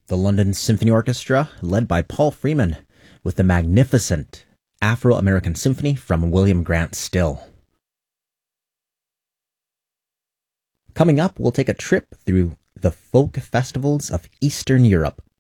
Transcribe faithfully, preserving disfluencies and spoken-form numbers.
The London Symphony Orchestra, led by Paul Freeman, with the magnificent Afro-American Symphony from William Grant Still. Coming up, we'll take a trip through the folk festivals of Eastern Europe.